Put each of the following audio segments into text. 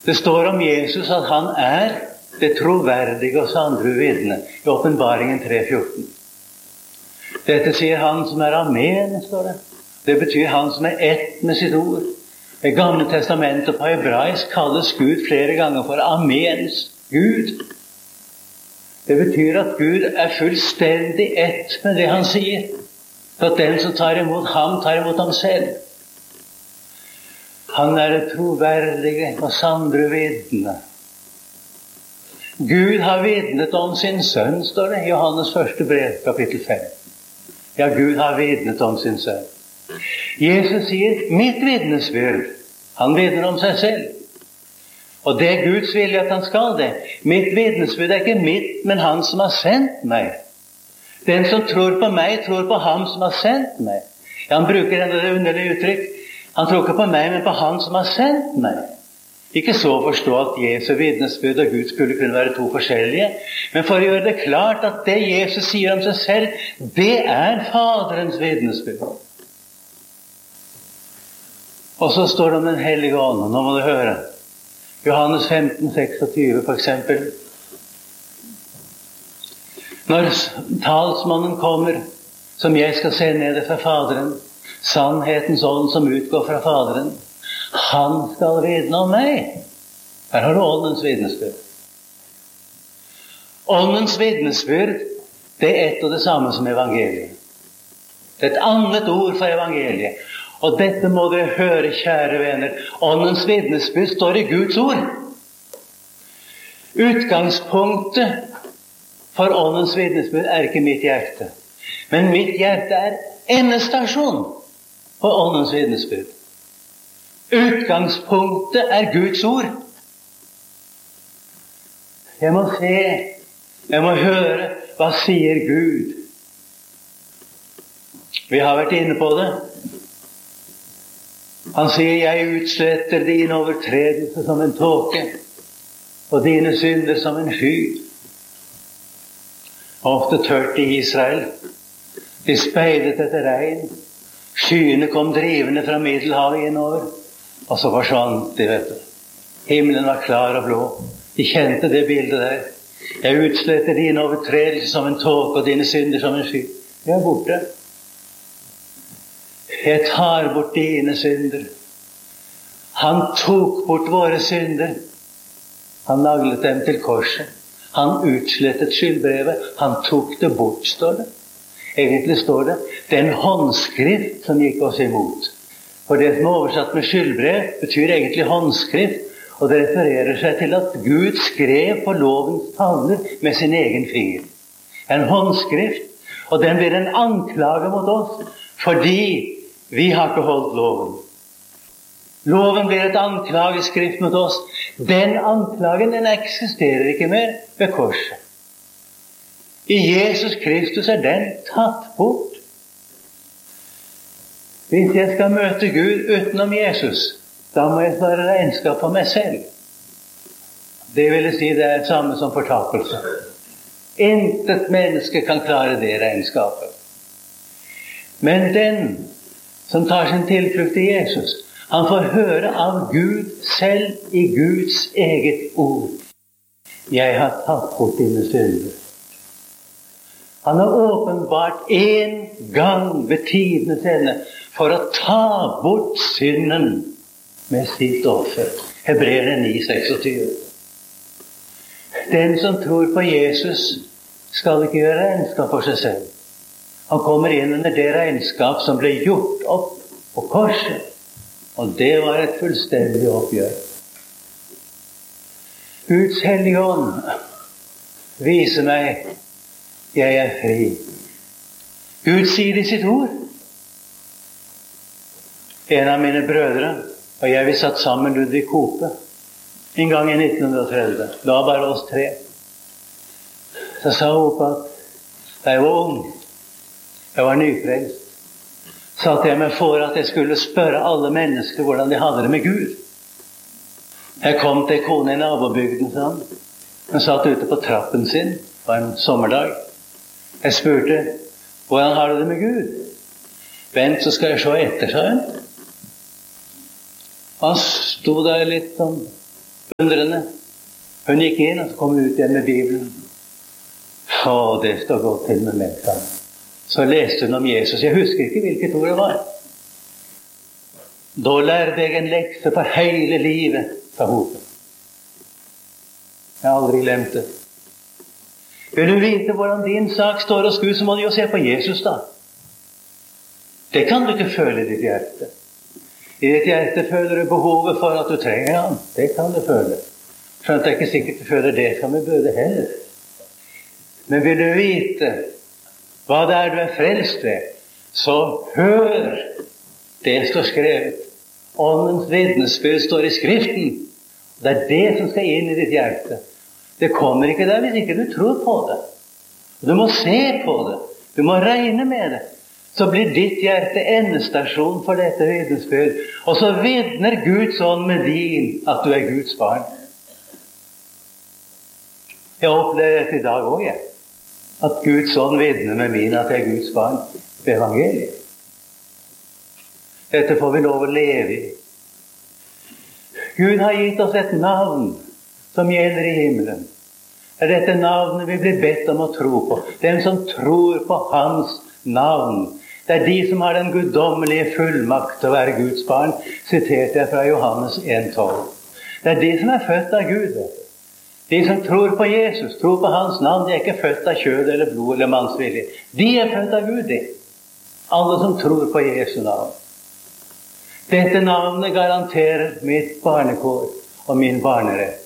Det står om Jesus at han det troverdige og sannere vitne i Åpenbaringen 3:14. Dette sier han som amen, står det. Det betyr han som ett med sitt ord. I Gamle testamentet på hebraisk kalles Gud flere ganger for amens Gud. Det betyr at Gud fullstendig ett med det han sier. Så at den som tar imot ham selv. Han det troverdige og sannere vitne. Gud har vitnet om sin sønn, står det i Johannes første brev, kapittel 5. Ja, Gud har vitnet om sin sønn. Jesus sier, mitt vitnesbyrd. Han vitner om seg selv. Og det Guds vilje at han skal det. Mitt vitnesbyrd ikke mitt, men han som har sendt meg. Den som tror på meg, tror på ham som har sendt meg. Ja, han bruker det underlige uttrykk. Han tror ikke på meg, men på han som har sendt meg. Ikke så å forstå at Jesu vitnesbyrd og Gud skulle kunne være to forskjellige, men for å gjøre det klart at det Jesus sier om seg selv, det Faderens vitnesbyrd. Og så står det om den hellige ånd, og nå må du høre. Johannes 15:26 for eksempel. Når talsmannen kommer, som jeg skal se nede fra Faderen, sannhetens ånd som utgår fra Faderen, han skal vitne om meg. Her har du åndens vitnesbyrd. Åndens vitnesbyrd, det ett og det samme som evangeliet. Det et annet ord for evangeliet. Og dette må dere høre, kjære venner. Åndens vitnesbyrd står i Guds ord. Utgangspunktet for åndens vitnesbyrd ikke mitt hjerte. Men mitt hjerte endestasjon på åndens vitnesbyrd. Utgangspunktet Guds ord. Jeg må se, jeg må høre, hva sier Gud? Vi har vært inne på det. Han sier, jeg utsletter din overtredelse som en tåke, og dine synder som en sky. Ofte tørt i Israel. De speidet etter regn. Skyene kom drivende fra Middelhavet innover. Og så forsvant de, vet du. Himmelen var klar og blå. De kjente det bildet der. Jeg utsletter din overtredelse som en tåke, og dine synder som en sky. De borte. Jeg tar bort dine synder. Han tok bort våre synder. Han naglet dem til korset. Han utslettet skyldbrevet. Han tok det bort, står det. Egentlig står det, den håndskrift som gikk oss imot. For det som er oversatt med skyldbrev, betyr egentlig håndskrift, og det refererer seg til at Gud skrev på lovens tavler med sin egen finger. En håndskrift, og den blir en anklage mot oss, fordi vi har ikke holdt loven. Loven blir et anklageskrift mot oss. Den anklagen, den eksisterer ikke mer ved korset. I Jesus Kristus den tatt bort. Hvis jeg skal møte Gud utenom Jesus, da må jeg svare regnskap for meg selv. Det vil si det det samme som fortapelse. Intet menneske kan klare det regnskapet. Men den som tar sin tilflukt til Jesus, han får høre av Gud selv i Guds eget ord. Jeg har tatt bort dine synder. Han har åpenbart en gang ved tidenes ende for å ta bort synden med sitt offer. Hebreerne 9:26. Den som tror på Jesus skal ikke gjøre regnskap for seg selv. Han kommer inn under det regnskap som ble gjort opp på korset. Og det var et fullstendig oppgjør. Guds hellige ånd viser meg jeg fri. Gud sier i sitt ord. En av mine brødre og jeg, vi satt sammen Ludvig Kope en gang i 1930. Det var bare oss tre. Så sa Kope at da jeg var ung, jeg var nyfrelst, satte jeg meg for at jeg skulle spørre alle mennesker hvordan de hadde det med Gud. Jeg kom til kone i nabobygden, sa han. Hun satt ute på trappen sin på en sommerdag. Jeg spurte, hvordan har du det med Gud? Vent, så skal jeg se etter, sa hun. Han sto der litt sånn undrende. Hun gikk inn, og så kom hun ut igjen med Bibelen. Å, det står godt til med meg, sa hun. Så leste hun om Jesus. Jeg husker ikke hvilket ord det var. Da lærte jeg en lekse for hele livet, sa hun. Jeg har aldri glemt det. Vil du vite hvordan din sak står hos Gud, så må du jo se på Jesus, da. Det kan du ikke føle i ditt hjerte. I ditt hjerte føler du behovet for at du trenger ham. Det kan du føle. Skjønt det er ikke sikkert du føler det som vi burde heller. Men vil du vite hva det er du er frelst ved, så hør det står skrevet. Åndens vitnesbyrd står i Skriften. Det er det som skal inn i ditt hjerte. Det kommer ikke der hvis ikke du tror på det. Du må se på det. Du må regne med det. Så blir ditt hjerte endestasjon for dette vitnesbyrd. Og så vitner Guds ånd med din at du er Guds barn. Jeg opplever dette i dag også, jeg. At Guds ånd vitner med min at jeg er Guds barn ved evangeliet. Dette får vi lov å leve i. Gud har gitt oss et navn som gjelder i himmelen. Det er dette navnet vi blir bedt om å tro på. Den som tror på hans navn. Det er de som har den guddommelige fullmakt til å være Guds barn, siterte jeg fra Johannes 1,12. Det er de som er født av Gud. De som tror på Jesus, tror på hans navn, de er ikke født av kjød eller blod eller mannsvilje. De er født av Gud, de. Alle som tror på Jesu navn. Dette navnet garanterer mitt barnekår og min barnerett.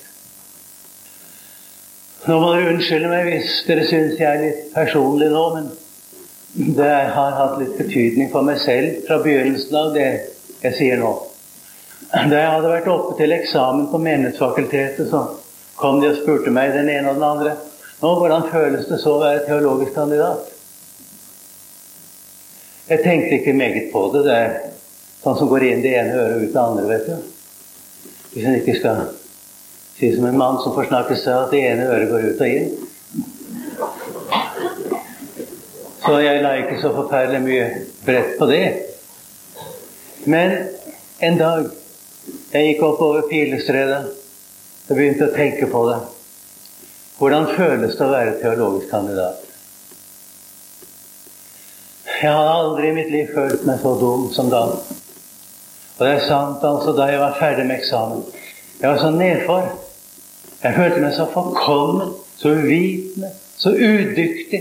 Nå må dere unnskylde meg hvis dere synes jeg er litt personlig nå, men det har hatt litt betydning for meg selv fra begynnelsen av det jeg sier nå. Da jeg hadde vært oppe til eksamen på Menighetsfakultetet, så kom de og spurte meg den ene og den andre. Nå, hvordan føles det så å være teologisk kandidat? Jeg tenkte ikke meget på det. Det er sånn som går inn det ene øret og ut det andre, vet du. Hvis jeg ikke skal si som en mann som får snakke seg at det ene øret går ut og inn. Så jeg la ikke så forferdelig mye brett på det. Men en dag, jeg gikk opp over Pilestredet, og begynte å tenke på det. Hvordan føles det å være teologisk kandidat? Jeg har aldri i mitt liv følt meg så dum som da. Og det er sant, altså, da jeg var ferdig med eksamen. Jeg var så nedfor. Jeg følte meg så forkommen, så uvitende, så udyktig.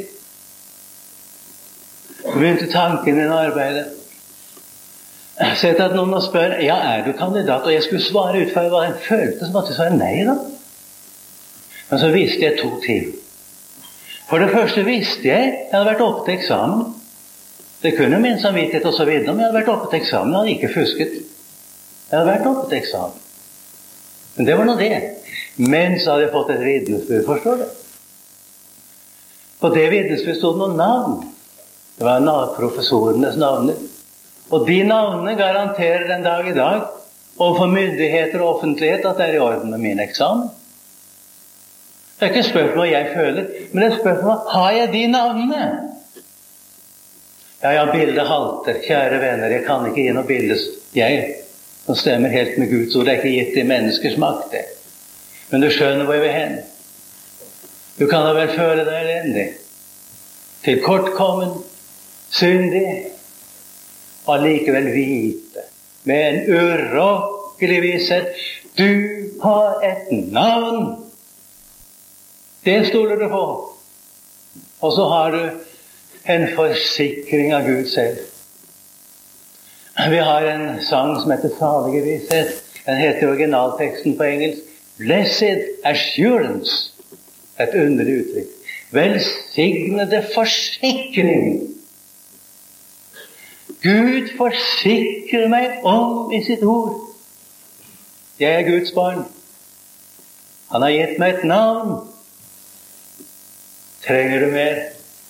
Så begynte tanken min å arbeide. Sett at noen spør, ja, er du kandidat? Og jeg skulle svare ut fra hva jeg følte, så måtte jeg svare nei da. Men så visste jeg to ting. For det første visste jeg hadde vært oppe til eksamen. Det kunne min samvittighet og så videre, men jeg hadde vært oppe til eksamen. Jeg hadde ikke fusket. Jeg hadde vært oppe til eksamen. Men det var nå det. Men så hadde jeg fått et vitnesbyrd, forstår du? På det vitnesbyrd stod noen navn. Det var professorenes navner. Og de navnene garanterer den dag i dag overfor myndigheter og offentlighet at det er i orden med min eksamen. Det er ikke spørsmål hva jeg føler, men det er spørsmål, har jeg de navnene? Ja, bildet halter, kjære venner, jeg kan ikke gi noe bilde, som stemmer helt med Guds ord, det er ikke gitt i menneskers makt, det. Men du skjønner hvor jeg vil hen. Du kan da vel føle deg elendig, tilkortkommen, syndig, og likevel vite, med en urokkelig visshet, du har et navn. Det stoler du på. Og så har du en forsikring av Gud selv. Vi har en sang som heter Salige visshet. Den heter originalteksten på engelsk Blessed Assurance. Et underlig uttrykk. Velsignede forsikring. Gud forsikrer meg om i sitt ord. Jeg er Guds barn. Han har gitt meg et navn. Trenger du mer?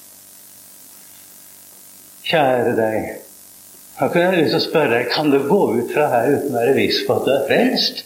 Kjære deg, da kunne jeg lyst til å spørre deg, kan du gå ut fra her uten å være viss på at du er frelst?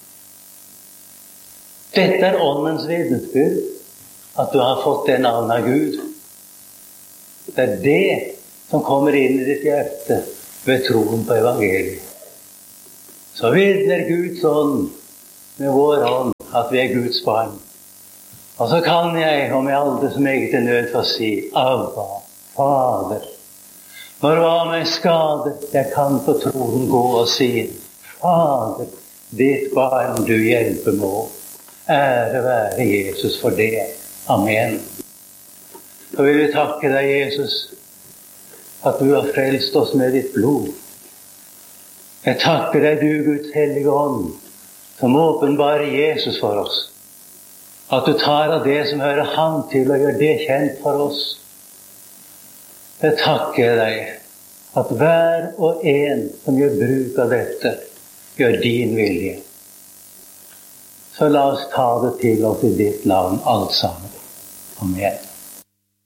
Dette er åndens vitnesbyrd, at du har fått det navnet av Gud. Det er det som kommer inn i ditt hjerte ved troen på evangeliet. Så vitner Guds ånd med vår ånd at vi er Guds barn. Og så kan jeg, om jeg aldri så meget er nødt, få si, Abba, Fader. Når hva meg skade, jeg kan på tronen gå og si, Fader, ditt barn du hjelper må. Ære være Jesus for det. Amen. Så vil vi takke deg, Jesus, at du har frelst oss med ditt blod. Jeg takker deg, du Guds hellige ånd, som åpenbarer Jesus for oss. At du tar av det som hører han til, og gjør det kjent for oss. Jeg takker deg, at hver og en som gjør bruk av dette, gjør din vilje. Så la oss ta det til oss i ditt navn, alt sammen. Amen.